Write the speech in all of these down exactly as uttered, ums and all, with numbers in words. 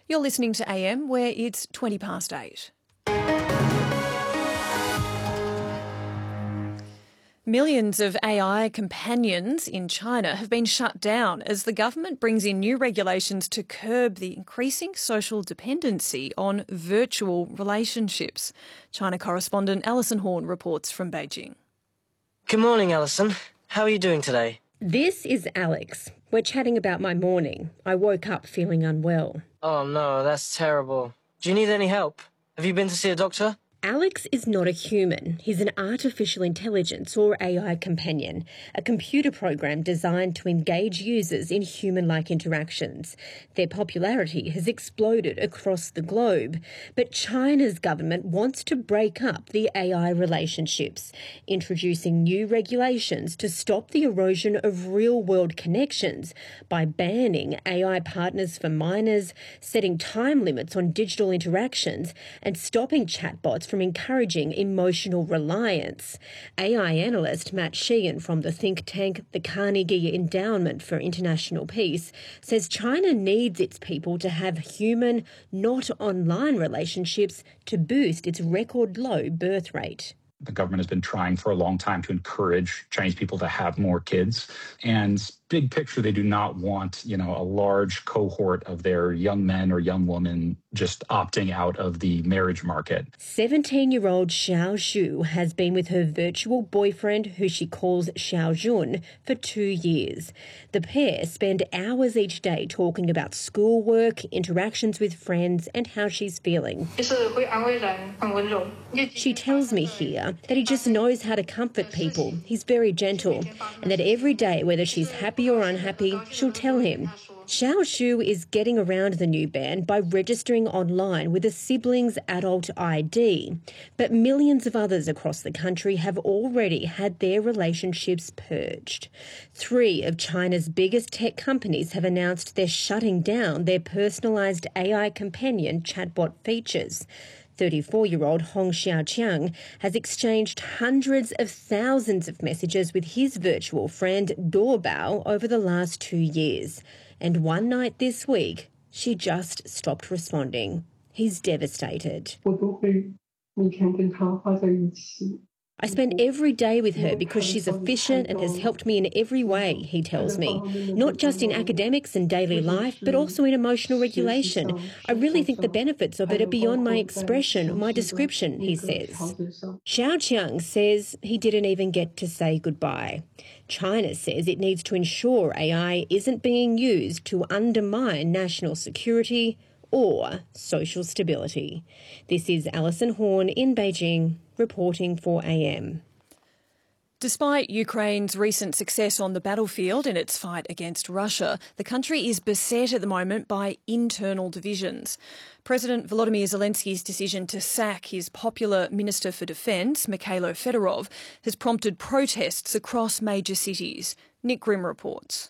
You're listening to A M, where it's twenty past eight. Millions of A I companions in China have been shut down as the government brings in new regulations to curb the increasing social dependency on virtual relationships. China correspondent Alison Horn reports from Beijing. Good morning, Alison. How are you doing today? This is Alex. We're chatting about my morning. I woke up feeling unwell. Oh no, that's terrible. Do you need any help? Have you been to see a doctor? Alex is not a human. He's an artificial intelligence or A I companion, a computer program designed to engage users in human-like interactions. Their popularity has exploded across the globe, but China's government wants to break up the A I relationships, introducing new regulations to stop the erosion of real-world connections by banning A I partners for minors, setting time limits on digital interactions, and stopping chatbots from encouraging emotional reliance. A I analyst Matt Sheehan from the think tank the Carnegie Endowment for International Peace says China needs its people to have human, not online relationships to boost its record low birth rate. The government has been trying for a long time to encourage Chinese people to have more kids. And big picture, they do not want, you know, a large cohort of their young men or young women just opting out of the marriage market. seventeen-year-old Xiao Xu has been with her virtual boyfriend, who she calls Xiao Jun, for two years. The pair spend hours each day talking about schoolwork, interactions with friends, and how she's feeling. She tells me here that he just knows how to comfort people. He's very gentle, and that every day, whether she's happy or unhappy, she'll tell him. Xiao Xu is getting around the new ban by registering online with a sibling's adult I D. But millions of others across the country have already had their relationships purged. Three of China's biggest tech companies have announced they're shutting down their personalised A I companion chatbot features. thirty-four-year-old Hong Xiaoqiang has exchanged hundreds of thousands of messages with his virtual friend Doorbao over the last two years. And one night this week, she just stopped responding. He's devastated. I spend every day with her because she's efficient and has helped me in every way, he tells me. Not just in academics and daily life, but also in emotional regulation. I really think the benefits of it are beyond my expression or my description, he says. Xiaoqiang says he didn't even get to say goodbye. China says it needs to ensure A I isn't being used to undermine national security or social stability. This is Alison Horn in Beijing, reporting for A M. Despite Ukraine's recent success on the battlefield in its fight against Russia, the country is beset at the moment by internal divisions. President Volodymyr Zelensky's decision to sack his popular Minister for Defence, Mikhailo Fedorov, has prompted protests across major cities. Nick Grimm reports.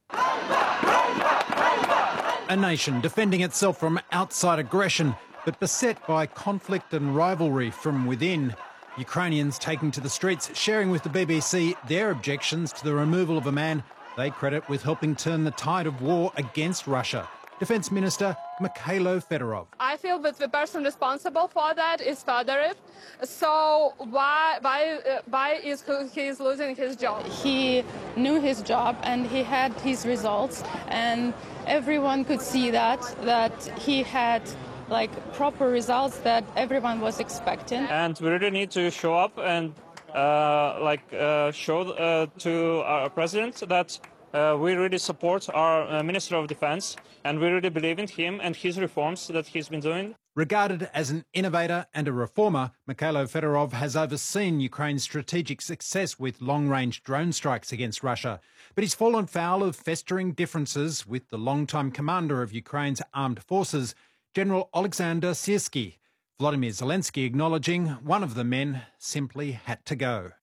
A nation defending itself from outside aggression, but beset by conflict and rivalry from within. Ukrainians taking to the streets, sharing with the B B C their objections to the removal of a man they credit with helping turn the tide of war against Russia. Defence Minister Mikhailo Fedorov. I feel that the person responsible for that is Fedorov. So why, why, uh, why is he is losing his job? He knew his job and he had his results, and everyone could see that that he had like proper results that everyone was expecting. And we really need to show up and uh, like uh, show uh, to our president that uh, we really support our uh, Minister of Defense and we really believe in him and his reforms that he's been doing. Regarded as an innovator and a reformer, Mikhailo Fedorov has overseen Ukraine's strategic success with long-range drone strikes against Russia. But he's fallen foul of festering differences with the long-time commander of Ukraine's armed forces, General Alexander Syrsky. Volodymyr Zelensky acknowledging one of the men simply had to go.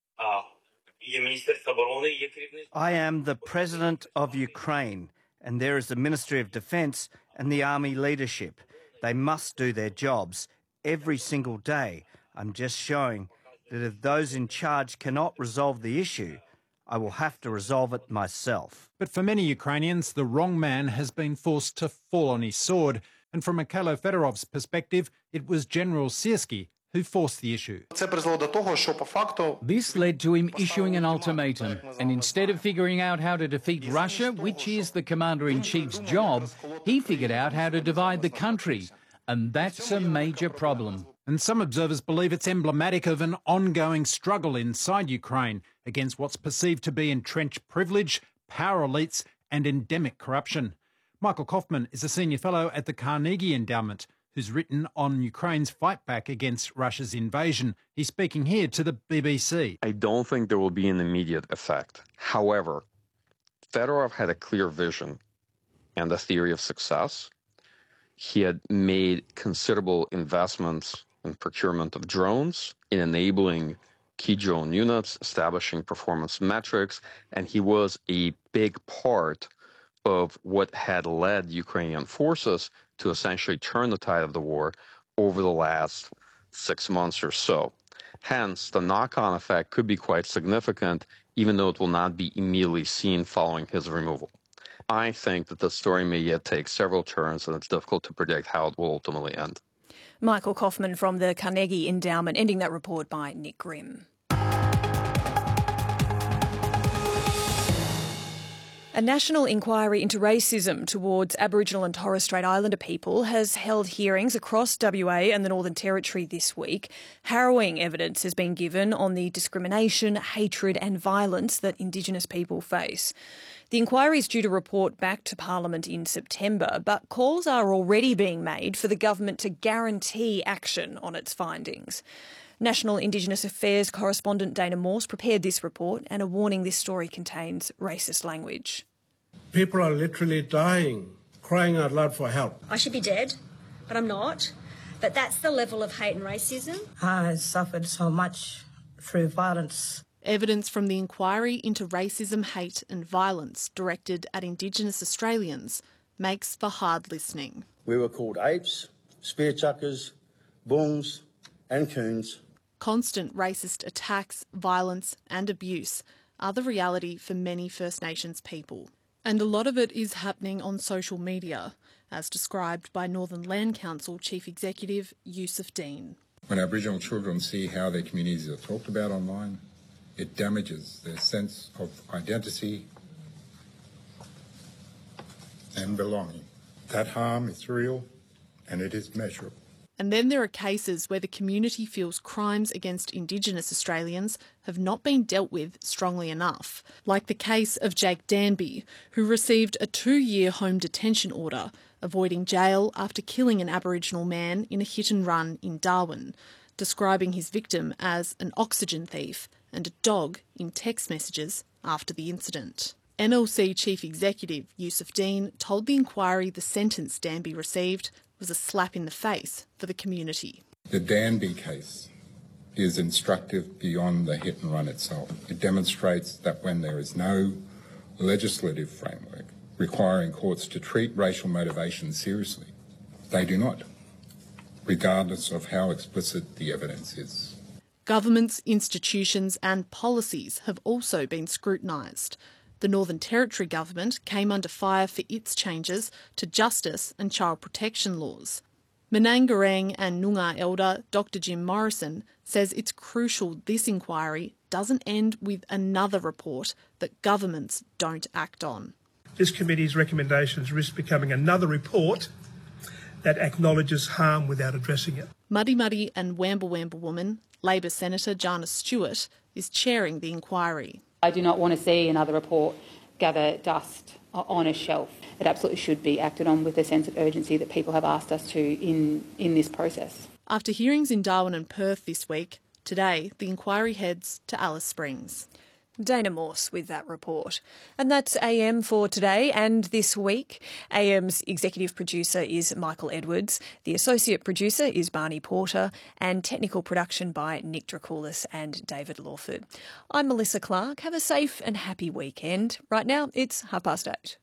I am the President of Ukraine, and there is the Ministry of Defence and the Army leadership. They must do their jobs every single day. I'm just showing that if those in charge cannot resolve the issue, I will have to resolve it myself. But for many Ukrainians, the wrong man has been forced to fall on his sword. And from Mikhailo Fedorov's perspective, it was General Syrskyi who forced the issue. This led to him issuing an ultimatum, and instead of figuring out how to defeat Russia, which is the Commander-in-Chief's job, he figured out how to divide the country, and that's a major problem. And some observers believe it's emblematic of an ongoing struggle inside Ukraine against what's perceived to be entrenched privilege, power elites and endemic corruption. Michael Kaufman is a senior fellow at the Carnegie Endowment, who's written on Ukraine's fight back against Russia's invasion. He's speaking here to the B B C. I don't think there will be an immediate effect. However, Fedorov had a clear vision and a theory of success. He had made considerable investments in procurement of drones, in enabling key drone units, establishing performance metrics, and he was a big part of what had led Ukrainian forces to essentially turn the tide of the war over the last six months or so. Hence, the knock-on effect could be quite significant, even though it will not be immediately seen following his removal. I think that the story may yet take several turns, and it's difficult to predict how it will ultimately end. Michael Kaufman from the Carnegie Endowment, ending that report by Nick Grimm. A national inquiry into racism towards Aboriginal and Torres Strait Islander people has held hearings across W A and the Northern Territory this week. Harrowing evidence has been given on the discrimination, hatred and violence that Indigenous people face. The inquiry is due to report back to Parliament in September, but calls are already being made for the government to guarantee action on its findings. National Indigenous Affairs correspondent Dana Morse prepared this report and a warning this story contains racist language. People are literally dying, crying out loud for help. I should be dead, but I'm not. But that's the level of hate and racism. I suffered so much through violence. Evidence from the inquiry into racism, hate and violence directed at Indigenous Australians makes for hard listening. We were called apes, spear chuckers, boons and coons. Constant racist attacks, violence and abuse are the reality for many First Nations people. And a lot of it is happening on social media, as described by Northern Land Council Chief Executive Yusuf Dean. When Aboriginal children see how their communities are talked about online, it damages their sense of identity and belonging. That harm is real and it is measurable. And then there are cases where the community feels crimes against Indigenous Australians have not been dealt with strongly enough, like the case of Jake Danby, who received a two-year home detention order, avoiding jail after killing an Aboriginal man in a hit-and-run in Darwin, describing his victim as an oxygen thief and a dog in text messages after the incident. N L C Chief Executive Yusuf Dean told the inquiry the sentence Danby received was a slap in the face for the community. The Danby case is instructive beyond the hit and run itself. It demonstrates that when there is no legislative framework requiring courts to treat racial motivation seriously, they do not, regardless of how explicit the evidence is. Governments, institutions and policies have also been scrutinised. The Northern Territory government came under fire for its changes to justice and child protection laws. Menangarang and Noongar elder Doctor Jim Morrison says it's crucial this inquiry doesn't end with another report that governments don't act on. This committee's recommendations risk becoming another report that acknowledges harm without addressing it. Muddy Muddy and Wamble Wamble woman, Labor Senator Jana Stewart, is chairing the inquiry. I do not want to see another report gather dust on a shelf. It absolutely should be acted on with the sense of urgency that people have asked us to in, in this process. After hearings in Darwin and Perth this week, today the inquiry heads to Alice Springs. Dana Morse with that report. And that's A M for today and this week. A M's executive producer is Michael Edwards. The associate producer is Barney Porter and technical production by Nick Dracoulis and David Lawford. I'm Melissa Clark. Have a safe and happy weekend. Right now it's half past eight.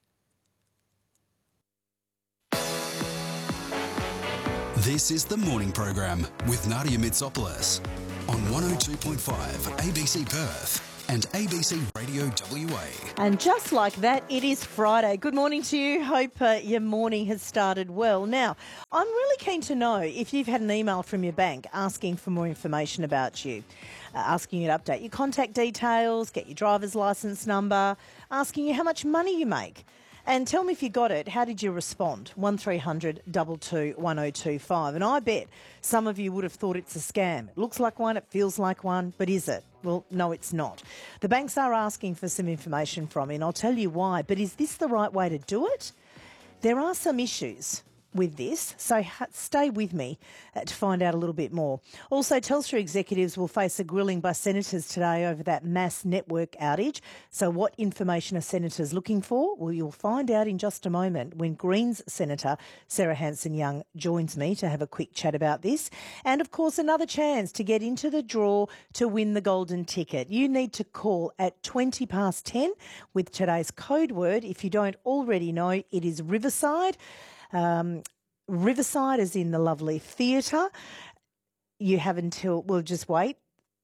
This is The Morning Program with Nadia Mitsopoulos on one oh two point five A B C Perth. and A B C Radio W A. And just like that, it is Friday. Good morning to you. Hope uh, your morning has started well. Now, I'm really keen to know if you've had an email from your bank asking for more information about you, uh, asking you to update your contact details, get your driver's licence number, asking you how much money you make. And tell me if you got it, how did you respond? one three hundred two two one oh two five. And I bet some of you would have thought it's a scam. It looks like one, it feels like one, but is it? Well, no, it's not. The banks are asking for some information from you, and I'll tell you why. But is this the right way to do it? There are some issues with this, so ha- stay with me uh, to find out a little bit more. Also, Telstra executives will face a grilling by senators today over that mass network outage. So what information are senators looking for? Well, you'll find out in just a moment when Greens Senator Sarah Hanson-Young joins me to have a quick chat about this. And, of course, another chance to get into the draw to win the golden ticket. You need to call at twenty past ten with today's code word. If you don't already know, it is Riverside. Um, Riverside is in the lovely theatre. You have until, well, just wait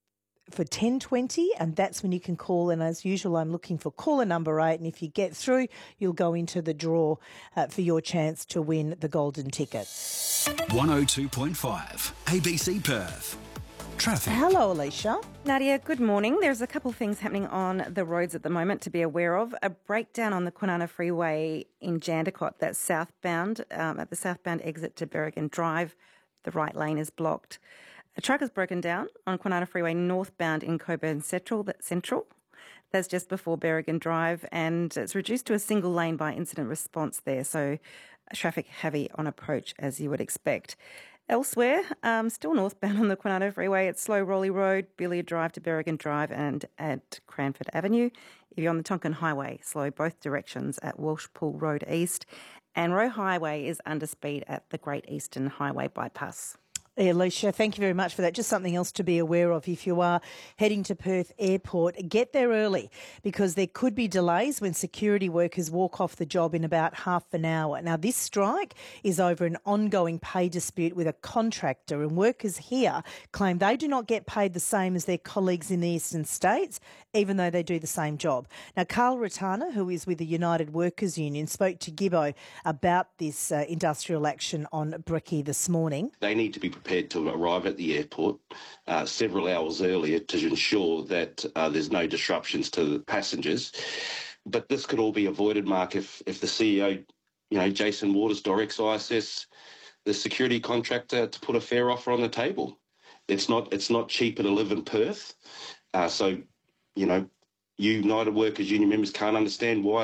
for ten twenty, and that's when you can call. And as usual, I'm looking for caller number eight. And if you get through, you'll go into the draw uh, for your chance to win the golden ticket. one oh two point five A B C Perth. Traffic. Hello, Alicia. Nadia, good morning. There's a couple of things happening on the roads at the moment to be aware of. A breakdown on the Kwinana Freeway in Jandakot, that's southbound, um, at the southbound exit to Berrigan Drive. The right lane is blocked. A truck has broken down on Kwinana Freeway northbound in Coburn Central. That's Central. That's just before Berrigan Drive, and it's reduced to a single lane by incident response there, so traffic heavy on approach as you would expect. Elsewhere, um, still northbound on the Kwinana Freeway, it's Slow Rolly Road, Billiard Drive to Berrigan Drive and at Cranford Avenue. If you're on the Tonkin Highway, slow both directions at Walshpool Road East. And Roe Highway is under speed at the Great Eastern Highway bypass. Yeah, Alicia, thank you very much for that. Just something else to be aware of if you are heading to Perth Airport. Get there early because there could be delays when security workers walk off the job in about half an hour. Now, this strike is over an ongoing pay dispute with a contractor, and workers here claim they do not get paid the same as their colleagues in the eastern states, even though they do the same job. Now, Carl Ratana, who is with the United Workers Union, spoke to Gibbo about this uh, industrial action on Brekkie this morning. They need to be prepared to arrive at the airport uh, several hours earlier to ensure that uh, there's no disruptions to the passengers. But this could all be avoided, Mark, if, if the C E O, you know, Jason Waters, directs I S S, the security contractor, to put a fair offer on the table. It's not it's not cheaper to live in Perth. Uh, so, you know, United Workers Union members can't understand why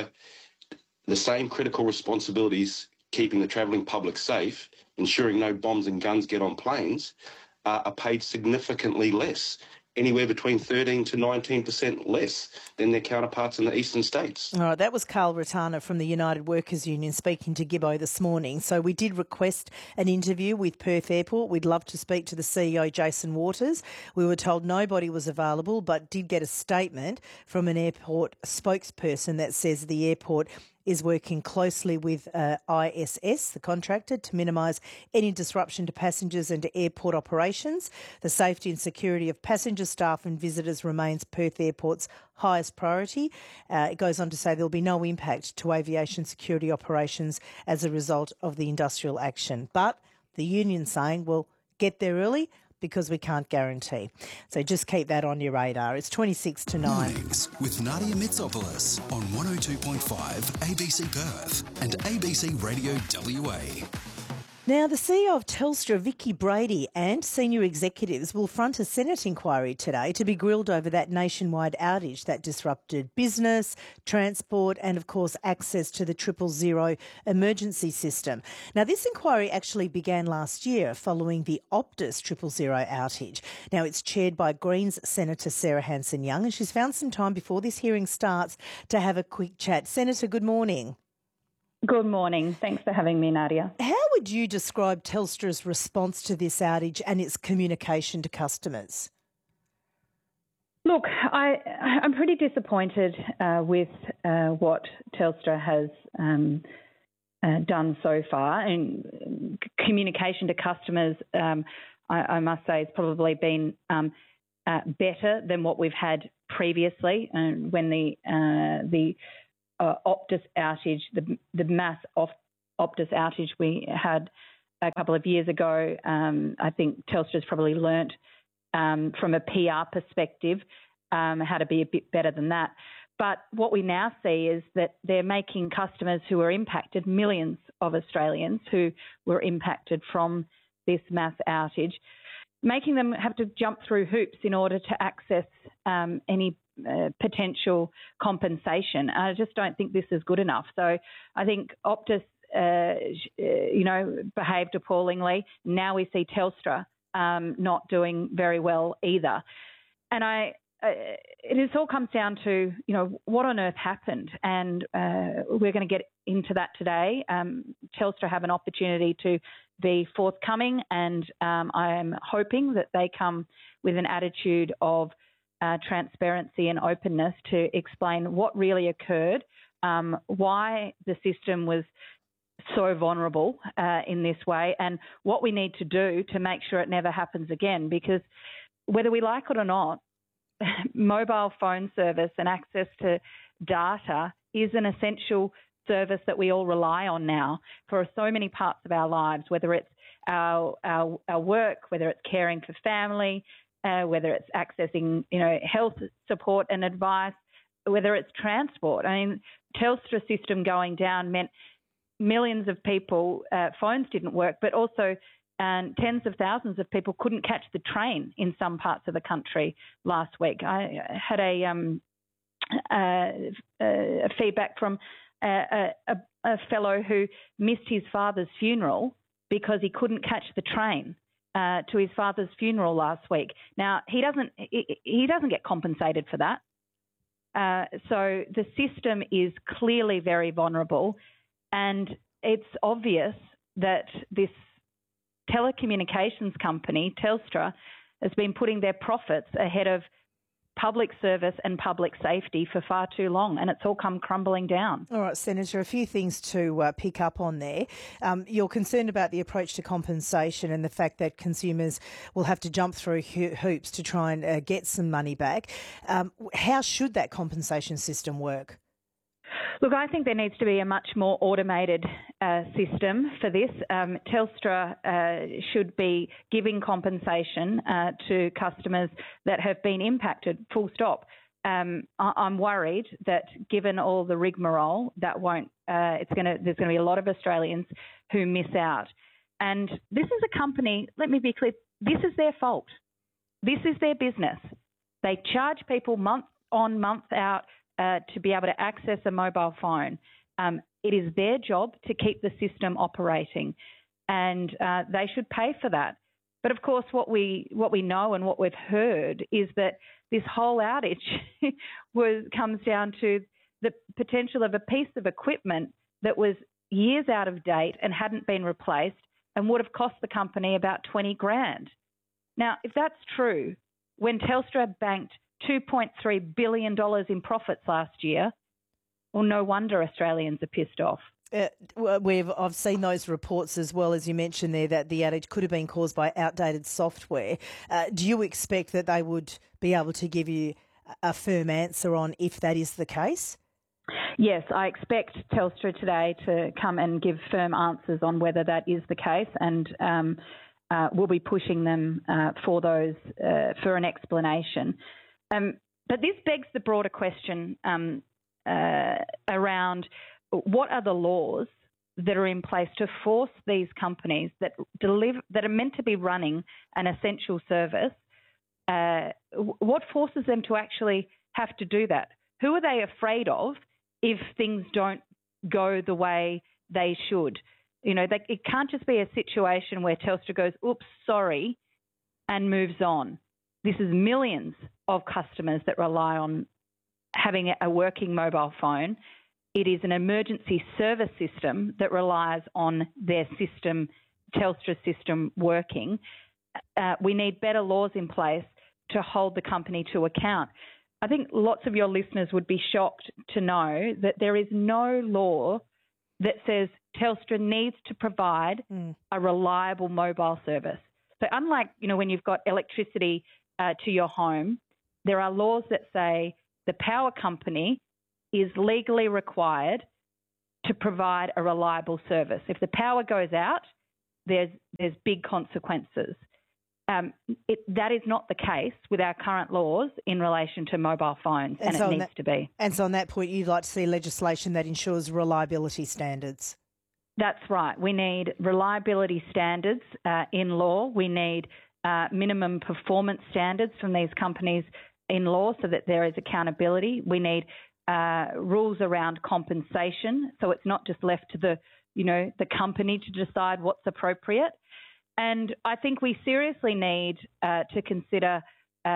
the same critical responsibilities keeping the travelling public safe, ensuring no bombs and guns get on planes, uh, are paid significantly less, anywhere between thirteen to nineteen percent less than their counterparts in the eastern states. All right, that was Carl Ratana from the United Workers Union speaking to Gibbo this morning. So we did request an interview with Perth Airport. We'd love to speak to the C E O, Jason Waters. We were told nobody was available, but did get a statement from an airport spokesperson that says the airport is working closely with uh, I S S, the contractor, to minimise any disruption to passengers and to airport operations. The safety and security of passengers, staff and visitors remains Perth Airport's highest priority. Uh, it goes on to say there will be no impact to aviation security operations as a result of the industrial action. But the union's saying, well, get there early, because we can't guarantee. So just keep that on your radar. It's twenty-six to nine. Mornings with Nadia Mitsopoulos on one oh two point five A B C Perth and A B C Radio W A. Now, the C E O of Telstra, Vicki Brady, and senior executives will front a Senate inquiry today to be grilled over that nationwide outage that disrupted business, transport and, of course, access to the triple zero emergency system. Now, this inquiry actually began last year following the Optus triple zero outage. Now, it's chaired by Greens Senator Sarah Hanson-Young, and she's found some time before this hearing starts to have a quick chat. Senator, good morning. Good morning. Thanks for having me, Nadia. How would you describe Telstra's response to this outage and its communication to customers? Look, I, I'm pretty disappointed uh, with uh, what Telstra has um, uh, done so far. And communication to customers, um, I, I must say, has probably been um, uh, better than what we've had previously, and when the uh, the uh, Optus outage, the the mass off Optus outage we had a couple of years ago, um, I think Telstra's probably learnt um, from a P R perspective um, how to be a bit better than that. But what we now see is that they're making customers who are impacted, millions of Australians who were impacted from this mass outage, making them have to jump through hoops in order to access um, any uh, potential compensation. I just don't think this is good enough. So I think Optus, uh, you know, behaved appallingly. Now we see Telstra um, not doing very well either. And I, uh, it is all comes down to, you know, what on earth happened? And uh, we're going to get into that today. Um, Telstra have an opportunity to be forthcoming, and um, I am hoping that they come with an attitude of uh, transparency and openness to explain what really occurred, um, why the system was so vulnerable uh, in this way, and what we need to do to make sure it never happens again. Because whether we like it or not, mobile phone service and access to data is an essential service that we all rely on now for so many parts of our lives, whether it's our our, our work, whether it's caring for family, uh, whether it's accessing, you know, health support and advice, whether it's transport. I mean, Telstra system going down meant millions of people, uh, phones didn't work, but also um, tens of thousands of people couldn't catch the train in some parts of the country last week. I had a, um, uh, a feedback from a, a, a fellow who missed his father's funeral because he couldn't catch the train uh, to his father's funeral last week. Now, he doesn't he, he doesn't get compensated for that. Uh, so the system is clearly very vulnerable, and it's obvious that this telecommunications company, Telstra, has been putting their profits ahead of public service and public safety for far too long, and it's all come crumbling down. All right, Senator, a few things to uh, pick up on there. Um, you're concerned about the approach to compensation and the fact that consumers will have to jump through ho- hoops to try and uh, get some money back. Um, how should that compensation system work? Look, I think there needs to be a much more automated uh, system for this. Um, Telstra uh, should be giving compensation uh, to customers that have been impacted, full stop. Um, I- I'm worried that given all the rigmarole, that won't. Uh, it's going to. There's going to be a lot of Australians who miss out. And this is a company. Let me be clear. This is their fault. This is their business. They charge people month on, month out. Uh, to be able to access a mobile phone. Um, it is their job to keep the system operating, and uh, they should pay for that. But of course, what we what we know and what we've heard is that this whole outage was comes down to the potential of a piece of equipment that was years out of date and hadn't been replaced and would have cost the company about twenty grand. Now, if that's true, when Telstra banked two point three billion dollars in profits last year, well, no wonder Australians are pissed off. Uh, we've I've seen those reports as well, as you mentioned there, that the outage could have been caused by outdated software. Uh, do you expect that they would be able to give you a firm answer on if that is the case? Yes, I expect Telstra today to come and give firm answers on whether that is the case, and um, uh, we'll be pushing them uh, for those uh, for an explanation. Um, but this begs the broader question um, uh, around what are the laws that are in place to force these companies that deliver that are meant to be running an essential service. Uh, what forces them to actually have to do that? Who are they afraid of if things don't go the way they should? You know, they, it can't just be a situation where Telstra goes, "Oops, sorry," and moves on. This is millions of customers that rely on having a working mobile phone. It is an emergency service system that relies on their system, Telstra system, working. Uh, we need better laws in place to hold the company to account. I think lots of your listeners would be shocked to know that there is no law that says Telstra needs to provide mm. a reliable mobile service. So unlike, you know, when you've got electricity Uh, to your home, There are laws that say the power company is legally required to provide a reliable service. If the power goes out, there's there's big consequences. Um, it, that is not the case with our current laws in relation to mobile phones, and, and so it needs that, to be. And so on that point, you'd like to see legislation that ensures reliability standards. That's right. We need reliability standards uh, in law. We need uh, minimum performance standards from these companies in law so that there is accountability. We need uh, rules around compensation, so it's not just left to the, you know, the company to decide what's appropriate. And I think we seriously need uh, to consider uh,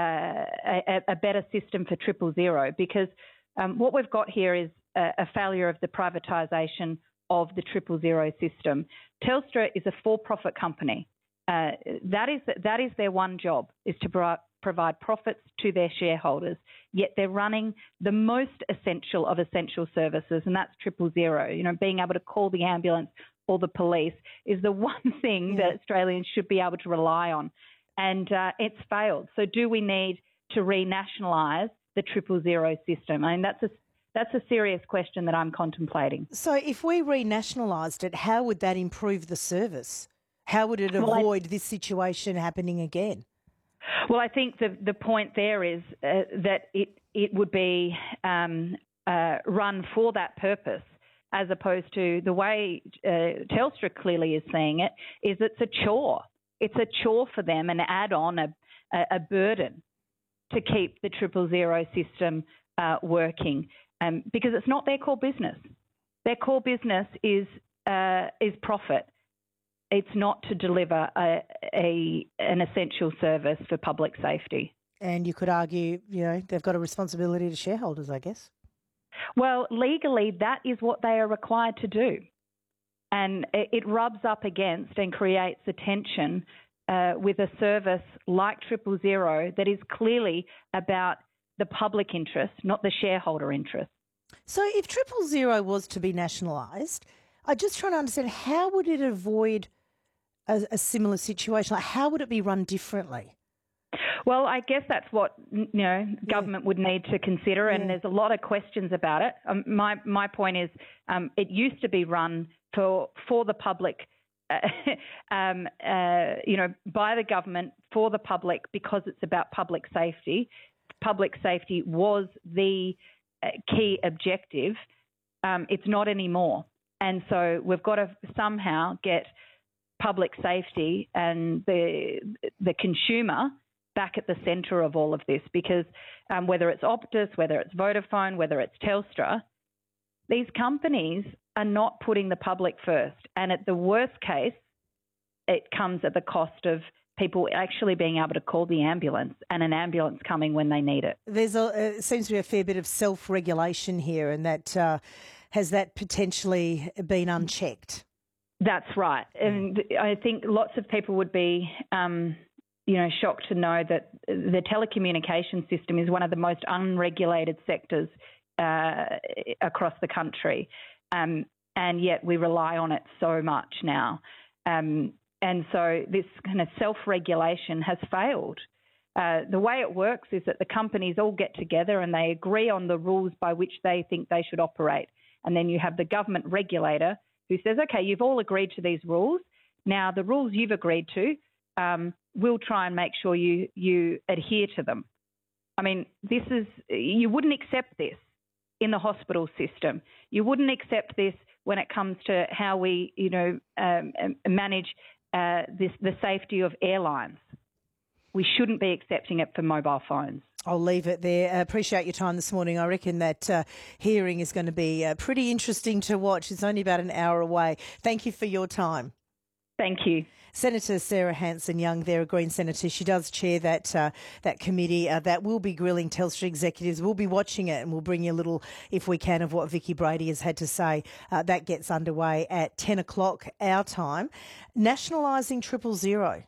a, a better system for triple zero, because um, what we've got here is a, a failure of the privatisation of the triple zero system. Telstra is a for-profit company. Uh, that is that is their one job, is to pro- provide profits to their shareholders. Yet they're running the most essential of essential services, and that's triple zero. You know, being able to call the ambulance or the police is the one thing yeah. that Australians should be able to rely on, and uh, it's failed. So, do we need to renationalise the triple zero system? I mean, that's a That's a serious question that I'm contemplating. So if we renationalised it, how would that improve the service? How would it well, avoid I, this situation happening again? Well, I think the, the point there is uh, that it, it would be um, uh, run for that purpose, as opposed to the way uh, Telstra clearly is seeing it, is it's a chore. It's a chore for them, an add-on, a, a, a burden to keep the triple zero system uh, working. Um, because it's not their core business. Their core business is uh, is profit. It's not to deliver a, a an essential service for public safety. And you could argue, you know, they've got a responsibility to shareholders, I guess. Well, legally, that is what they are required to do. And it, it rubs up against and creates a tension uh, with a service like Triple Zero that is clearly about the public interest, not the shareholder interest. So if Triple Zero was to be nationalised, I'm just trying to understand, how would it avoid a, a similar situation? Like, how would it be run differently? Well, I guess that's what, you know, government yeah. would need to consider, and yeah. there's a lot of questions about it. Um, my my point is, um, it used to be run for for the public, uh, um, uh, you know, by the government for the public, because it's about public safety. Public safety was the uh, key objective. Um, it's not anymore, and so we've got to somehow get public safety and the the consumer back at the centre of all of this, because um, whether it's Optus, whether it's Vodafone, whether it's Telstra, these companies are not putting the public first. And at the worst case, it comes at the cost of people actually being able to call the ambulance and an ambulance coming when they need it. There's a, it seems to be a fair bit of self-regulation here, and that uh, has that potentially been unchecked? That's right. And I think lots of people would be um, you know, shocked to know that the telecommunication system is one of the most unregulated sectors uh, across the country, um, and yet we rely on it so much now. Um, and so this kind of self-regulation has failed. Uh, the way it works is that the companies all get together and they agree on the rules by which they think they should operate. And then you have the government regulator who says, okay, you've all agreed to these rules. Now, the rules you've agreed to, um, we'll try and make sure you, you adhere to them. I mean, this is, you wouldn't accept this in the hospital system. You wouldn't accept this when it comes to how we, you know, um, manage uh, this, the safety of airlines. We shouldn't be accepting it for mobile phones. I'll leave it there. I appreciate your time this morning. I reckon that uh, hearing is going to be uh, pretty interesting to watch. It's only about an hour away. Thank you for your time. Thank you. Senator Sarah Hanson-Young, there, a Green Senator. She does chair that uh, that committee uh, that will be grilling Telstra executives. We'll be watching it, and we'll bring you a little, if we can, of what Vicky Brady has had to say. Uh, that gets underway at ten o'clock our time. Nationalising triple zero.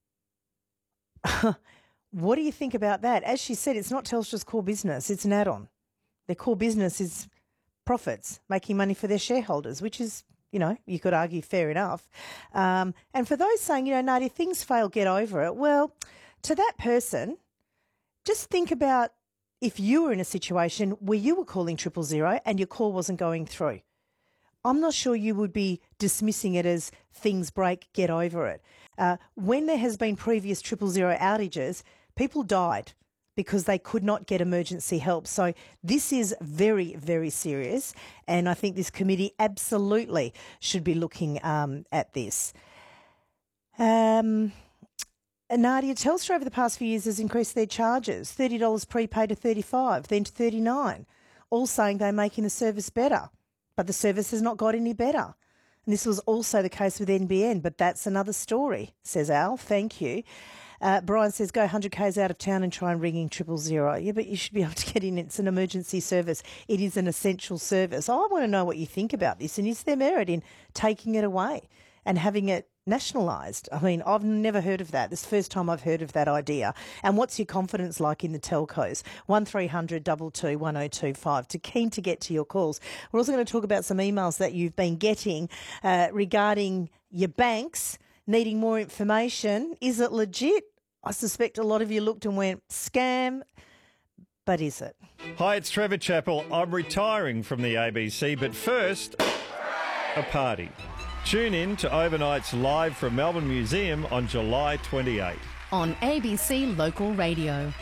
What do you think about that? As she said, it's not Telstra's core business. It's an add-on. Their core business is profits, making money for their shareholders, which is, you know, you could argue fair enough. Um, and for those saying, you know, Nadia, things fail, get over it. Well, to that person, just think about if you were in a situation where you were calling triple zero and your call wasn't going through. I'm not sure you would be dismissing it as things break, get over it. Uh, when there has been previous triple zero outages, people died because they could not get emergency help. So this is very, very serious, and I think this committee absolutely should be looking um, at this. Um, Nadia, Telstra over the past few years has increased their charges, thirty dollars prepaid to thirty-five dollars, then to thirty-nine dollars, all saying they're making the service better. But the service has not got any better. And this was also the case with N B N, but that's another story, says Al. Thank you. Uh, Brian says, go one hundred kays out of town and try and ring in triple zero. Yeah, but you should be able to get in. It's an emergency service. It is an essential service. I want to know what you think about this, and is there merit in taking it away and having it nationalised? I mean, I've never heard of that. This is the first time I've heard of that idea. And what's your confidence like in the telcos? one three hundred two two one oh two five. Too keen to get to your calls. We're also going to talk about some emails that you've been getting uh, regarding your banks needing more information. Is it legit? I suspect a lot of you looked and went, scam, but is it? Hi, it's Trevor Chappell. I'm retiring from the A B C, but first, a party. Tune in to Overnight's Live from Melbourne Museum on July twenty-eighth. On A B C Local Radio.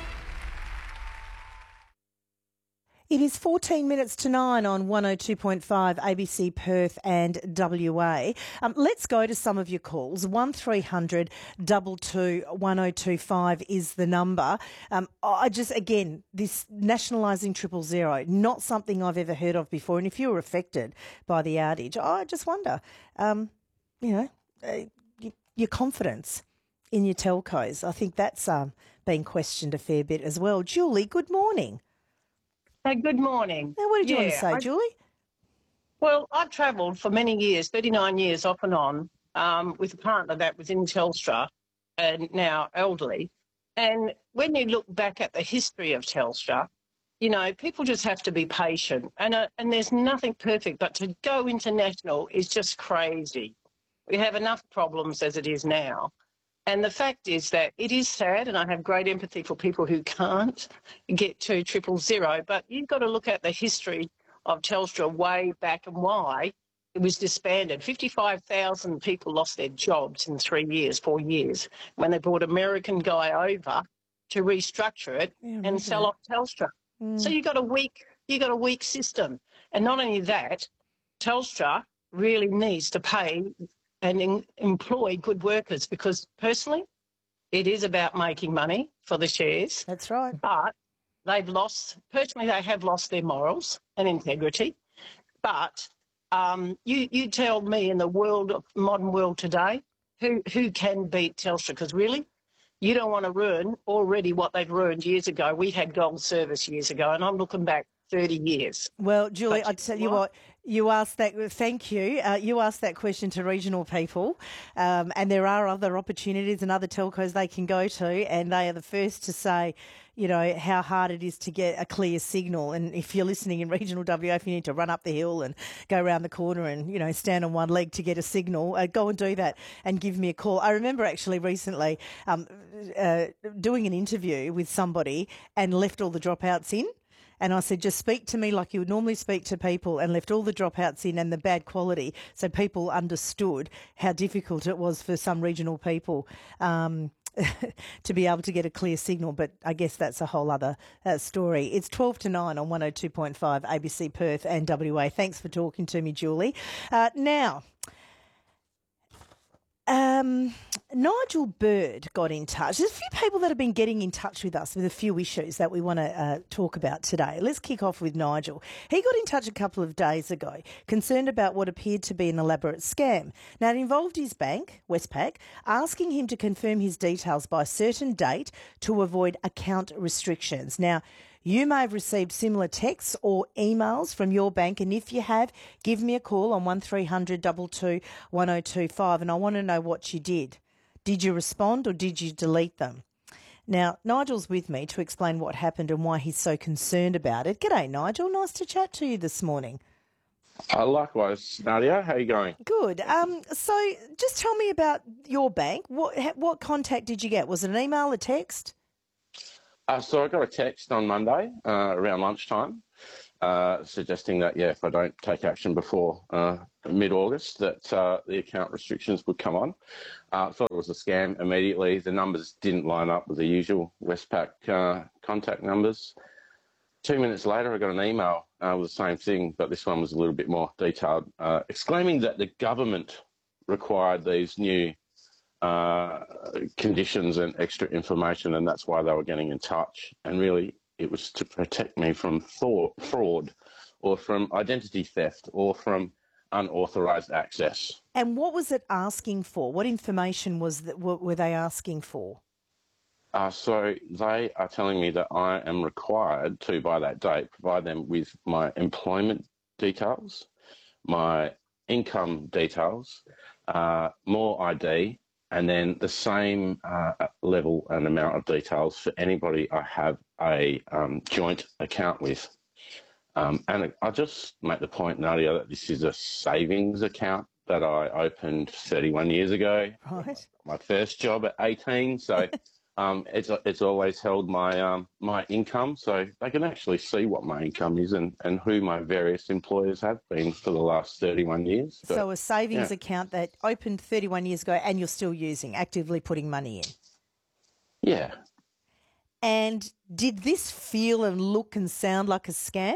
It is fourteen minutes to nine on one oh two point five A B C Perth and W A. Um, let's go to some of your calls. one three hundred two two one oh two five is the number. Um, I just, again, this nationalising triple zero, not something I've ever heard of before. And if you were affected by the outage, I just wonder, um, you know, uh, your confidence in your telcos. I think that's um, been questioned a fair bit as well. Julie, good morning. Hey, good morning. Now, what did you yeah, want to say, I, Julie? Well, I've travelled for many years, thirty-nine years off and on, um, with a partner that was in Telstra and now elderly. And when you look back at the history of Telstra, you know, people just have to be patient. And, uh, and there's nothing perfect, but to go international is just crazy. We have enough problems as it is now. And the fact is that it is sad, and I have great empathy for people who can't get to triple zero, but you've got to look at the history of Telstra way back and why it was disbanded. fifty-five thousand people lost their jobs in three years, four years, when they brought an American guy over to restructure it yeah, and sell off Telstra. Mm. So you got a weak, you got a weak system. And not only that, Telstra really needs to pay and in, employ good workers, because personally, it is about making money for the shares. That's right. But they've lost, personally, they have lost their morals and integrity. But um, you, you tell me in the world, of modern world today, who, who can beat Telstra? Because really, you don't want to ruin already what they've ruined years ago. We had gold service years ago, and I'm looking back thirty years. Well, Julie, I tell you what, you asked that, thank you, uh, you asked that question to regional people, um, and there are other opportunities and other telcos they can go to, and they are the first to say, you know, how hard it is to get a clear signal. And if you're listening in regional W A, if you need to run up the hill and go around the corner and, you know, stand on one leg to get a signal, uh, go and do that and give me a call. I remember actually recently um, uh, doing an interview with somebody and left all the dropouts in. And I said, just speak to me like you would normally speak to people, and left all the dropouts in and the bad quality, so people understood how difficult it was for some regional people um, to be able to get a clear signal. But I guess that's a whole other uh, story. It's twelve to nine on one oh two point five A B C Perth and W A. Thanks for talking to me, Julie. Uh, now... Um, Nigel Bird got in touch. There's a few people that have been getting in touch with us with a few issues that we want to uh, talk about today. Let's kick off with Nigel. He got in touch a couple of days ago, concerned about what appeared to be an elaborate scam. Now, it involved his bank, Westpac, asking him to confirm his details by a certain date to avoid account restrictions. Now, you may have received similar texts or emails from your bank, and if you have, give me a call on one three hundred two two one oh two five, and I want to know what you did. Did you respond or did you delete them? Now, Nigel's with me to explain what happened and why he's so concerned about it. G'day, Nigel. Nice to chat to you this morning. Uh, likewise, Nadia. How are you going? Good. Um, so just tell me about your bank. What what contact did you get? Was it an email, a text? Uh, so I got a text on Monday uh, around lunchtime uh, suggesting that, yeah, if I don't take action before uh, mid-August, that uh, the account restrictions would come on. I uh, thought it was a scam immediately. The numbers didn't line up with the usual Westpac uh, contact numbers. Two minutes later, I got an email uh, with the same thing, but this one was a little bit more detailed, uh, exclaiming that the government required these new uh, conditions and extra information, and that's why they were getting in touch. And really, it was to protect me from fraud or from identity theft or from unauthorised access. And what was it asking for? What information was that were they asking for? Uh, so they are telling me that I am required to, by that date, provide them with my employment details, my income details, uh, more I D, and then the same uh, level and amount of details for anybody I have a um, joint account with. Um, and I'll just make the point, Nadia, that this is a savings account that I opened thirty-one years ago. Right. My first job at eighteen, so um, it's it's always held my um, my income, so they can actually see what my income is and, and who my various employers have been for the last thirty-one years. But, so a savings yeah. account that opened thirty-one years ago and you're still using, actively putting money in. Yeah. And did this feel and look and sound like a scam?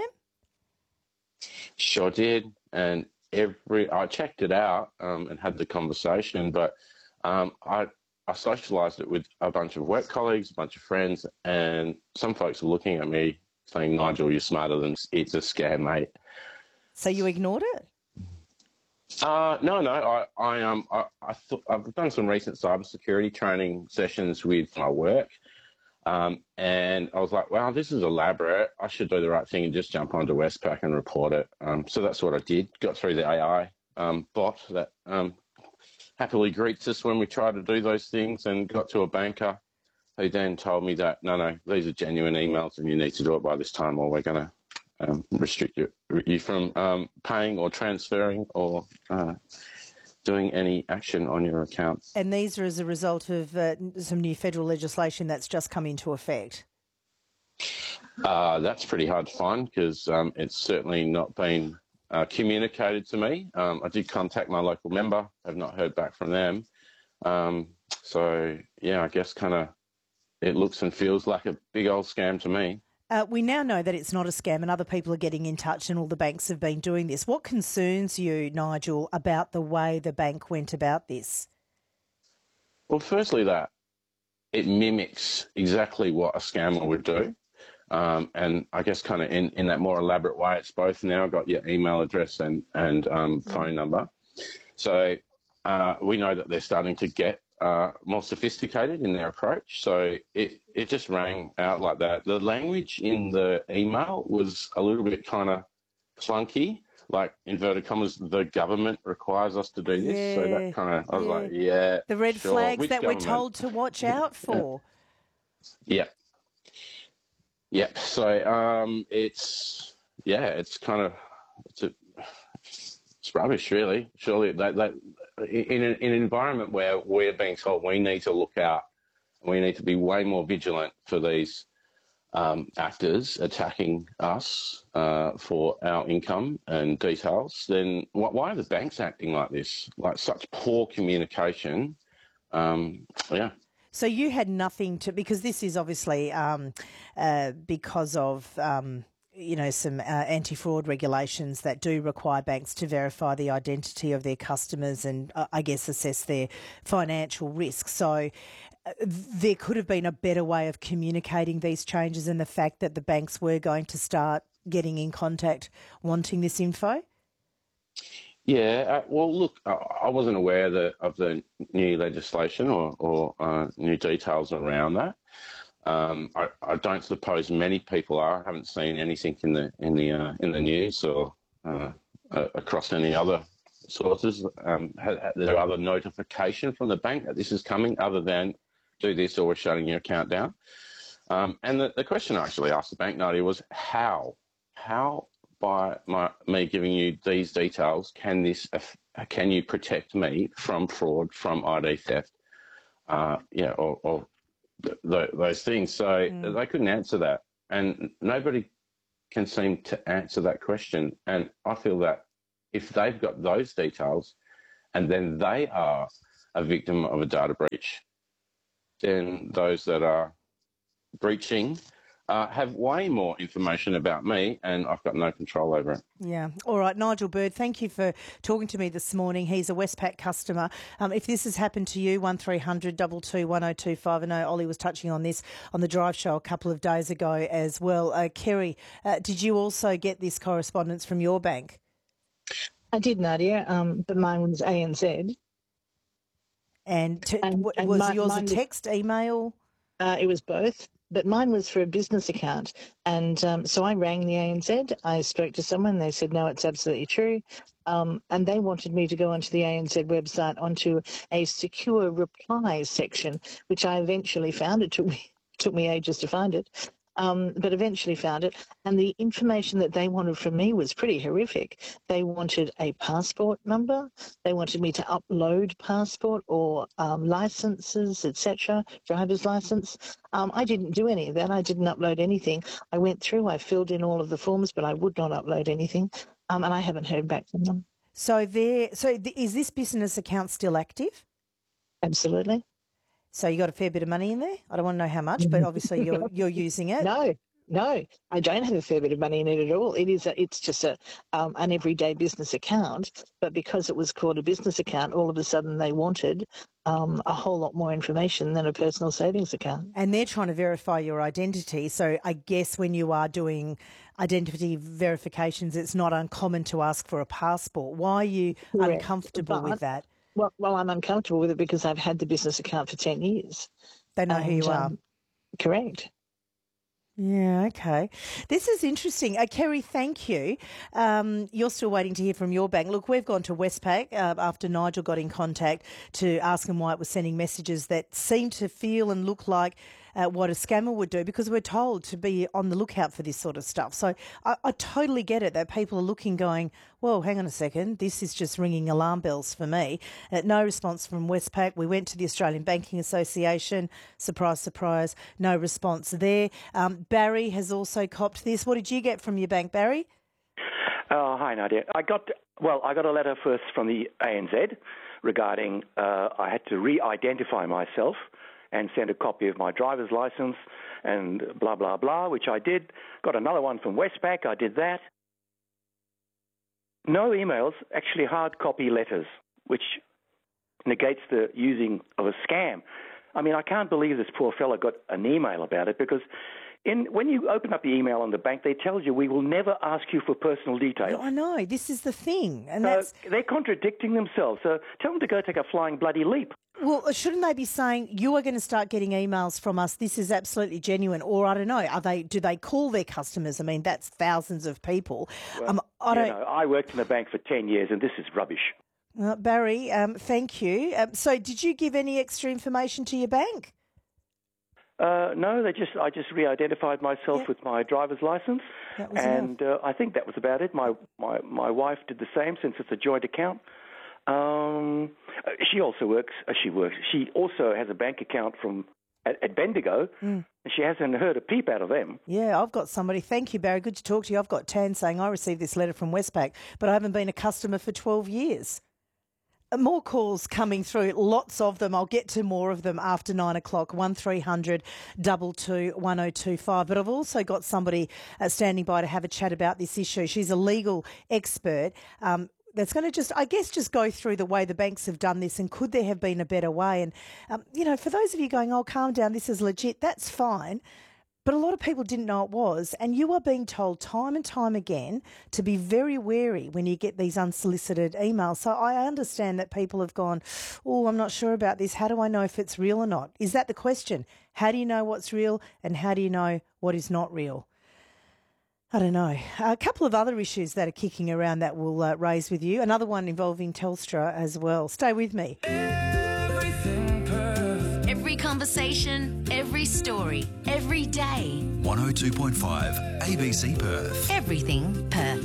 Sure did, and every I checked it out um, and had the conversation, but um, I I socialised it with a bunch of work colleagues, a bunch of friends, and some folks were looking at me saying, "Nigel, you're smarter than it's a scam, mate." So you ignored it? Uh, no, no. I I um I, I th- I've done some recent cybersecurity training sessions with my work. Um, and I was like, wow, this is elaborate. I should do the right thing and just jump onto Westpac and report it. Um, so that's what I did. Got through the A I um, bot that um, happily greets us when we try to do those things, and got to a banker who then told me that, no, no, these are genuine emails and you need to do it by this time or we're going to um, restrict you, you from um, paying or transferring or uh, doing any action on your account. And these are as a result of uh, some new federal legislation that's just come into effect? Uh, that's pretty hard to find because um, it's certainly not been uh, communicated to me. Um, I did contact my local member. I've not heard back from them. Um, so, yeah, I guess kind of it looks and feels like a big old scam to me. Uh, we now know that it's not a scam and other people are getting in touch and all the banks have been doing this. What concerns you, Nigel, about the way the bank went about this? Well, firstly, that it mimics exactly what a scammer would do. Um, and I guess kind of in, in that more elaborate way, it's both now got your email address and, and um, phone number. So uh, we know that they're starting to get Uh, more sophisticated in their approach. So it, it just rang out like that. The language in the email was a little bit kind of clunky, like inverted commas, the government requires us to do this. Yeah, so that kind of, I was yeah. like, yeah. The red sure. flags Which that government? we're told to watch out for. Yeah. Yeah. So um, it's, yeah, it's kind of, it's, a, it's rubbish, really. Surely that, that in, a, in an environment where we're being told we need to look out, we need to be way more vigilant for these um, actors attacking us uh, for our income and details, then why are the banks acting like this? Like such poor communication. Um, yeah. So you had nothing to, because this is obviously um, uh, because of, um, you know, some uh, anti-fraud regulations that do require banks to verify the identity of their customers and, uh, I guess, assess their financial risk. So uh, there could have been a better way of communicating these changes and the fact that the banks were going to start getting in contact wanting this info? Yeah, uh, well, look, I, I wasn't aware the, of the new legislation or, or uh, new details around that. Um, I, I don't suppose many people are. I haven't seen anything in the in the uh, in the news or uh, uh, across any other sources. Um, had, had there other notification from the bank that this is coming, other than do this or we're shutting your account down? Um, and the, the question I actually asked the bank, Nadia, was how how by my me giving you these details can this can you protect me from fraud, from I D theft, uh, yeah, or, or th- th- those things. So Mm. they couldn't answer that, and nobody can seem to answer that question. And I feel that if they've got those details, and then they are a victim of a data breach, then those that are breaching uh, have way more information about me, and I've got no control over it. Yeah. All right, Nigel Bird, thank you for talking to me this morning. He's a Westpac customer. Um, if this has happened to you, one three hundred two two one oh two five. I know Ollie was touching on this on the Drive Show a couple of days ago as well. Uh, Kerry, uh, did you also get this correspondence from your bank? I did, Nadia, um, but mine was A N Z. And, to, and, w- and was my, yours a mine was- text, email? Uh, it was both, but mine was for a business account. And um, so I rang the A N Z. I spoke to someone. They said, no, it's absolutely true. Um, and they wanted me to go onto the A N Z website, onto a secure replies section, which I eventually found. It took me, took me ages to find it. Um, but eventually found it. And the information that they wanted from me was pretty horrific. They wanted a passport number. They wanted me to upload passport or um, licenses, et cetera, driver's license. Um, I didn't do any of that. I didn't upload anything. I went through, I filled in all of the forms, but I would not upload anything. Um, and I haven't heard back from them. So there. So th- is this business account still active? Absolutely. So you got a fair bit of money in there? I don't want to know how much, but obviously you're you're using it. No, no, I don't have a fair bit of money in it at all. It is a, it's just a um, an everyday business account, but because it was called a business account, all of a sudden they wanted um, a whole lot more information than a personal savings account. And they're trying to verify your identity. So I guess when you are doing identity verifications, it's not uncommon to ask for a passport. Why are you Correct. uncomfortable But- with that? Well, well, I'm uncomfortable with it because I've had the business account for ten years. They know who And, you are. um, correct. Yeah, okay. This is interesting. Uh, Kerry, thank you. Um, you're still waiting to hear from your bank. Look, we've gone to Westpac uh, after Nigel got in contact to ask him why it was sending messages that seemed to feel and look like uh, what a scammer would do, because we're told to be on the lookout for this sort of stuff. So I, I totally get it that people are looking going, whoa, hang on a second, this is just ringing alarm bells for me. Uh, no response from Westpac. We went to the Australian Banking Association. Surprise, surprise, no response there. Um, Barry has also copped this. What did you get from your bank, Barry? Oh, hi, Nadia. I got, well, I got a letter first from the A N Z regarding uh, I had to re-identify myself and send a copy of my driver's license and blah, blah, blah, which I did. Got another one from Westpac. I did that. No emails, actually hard copy letters, which negates the using of a scam. I mean, I can't believe this poor fella got an email about it, because in when you open up the email on the bank, they tell you we will never ask you for personal details. I know, this is the thing. And So that's they're contradicting themselves. So tell them to go take a flying bloody leap. Well, shouldn't they be saying you are going to start getting emails from us? This is absolutely genuine, or I don't know. Are they? Do they call their customers? I mean, that's thousands of people. Well, um, I you don't. know, I worked in the bank for ten years, and this is rubbish. Uh, Barry, um, thank you. Um, so, did you give any extra information to your bank? Uh, no, they just I just re-identified myself with my driver's license, That was and uh, I think that was about it. My, my my wife did the same, since it's a joint account. Um, she also works. Uh, she works. She also has a bank account from at, at Bendigo, Mm. and she hasn't heard a peep out of them. Yeah, I've got somebody. Thank you, Barry. Good to talk to you. I've got Tan saying I received this letter from Westpac, but I haven't been a customer for twelve years. Uh, More calls coming through, lots of them. I'll get to more of them after nine o'clock, one three hundred two two one oh two five. But I've also got somebody uh, standing by to have a chat about this issue. She's a legal expert. Um, That's going to just, I guess, just go through the way the banks have done this, and could there have been a better way? And, um, you know, for those of you going, oh, calm down, this is legit, that's fine. But a lot of people didn't know it was. And you are being told time and time again to be very wary when you get these unsolicited emails. So I understand that people have gone, oh, I'm not sure about this. How do I know if it's real or not? Is that the question? How do you know what's real, and how do you know what is not real? I don't know. A couple of other issues that are kicking around that we'll uh, raise with you. Another one involving Telstra as well. Stay with me. Every conversation, every story, every day. one oh two point five A B C Perth. Everything Perth.